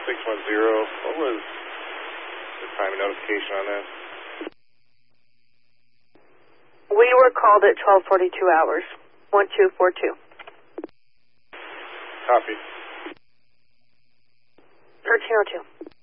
What was the time notification on this? We were called at 12:42 hours. 1242. Copy. 1302.